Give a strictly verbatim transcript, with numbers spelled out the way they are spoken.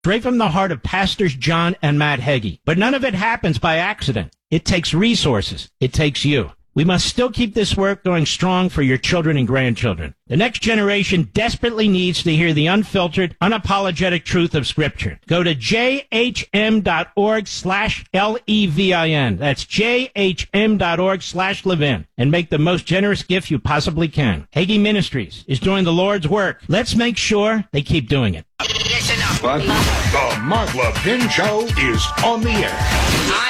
Straight from the heart of Pastors John and Matt Hagee. But none of it happens by accident. It takes resources. It takes you. We must still keep this work going strong for your children and grandchildren. The next generation desperately needs to hear the unfiltered, unapologetic truth of Scripture. Go to jhm.org slash L-E-V-I-N. That's jhm.org slash Levin. And make the most generous gift you possibly can. Hagee Ministries is doing the Lord's work. Let's make sure they keep doing it. Listen up. What? The Mark Levin Show is on the air. I